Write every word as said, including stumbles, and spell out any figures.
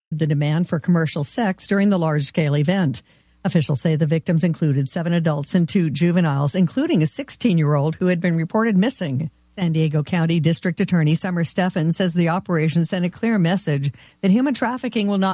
the demand for commercial sex during the large-scale event. Officials say the victims included seven adults and two juveniles, including a sixteen-year-old who had been reported missing. San Diego County District Attorney Summer Stephan says the operation sent a clear message that human trafficking will not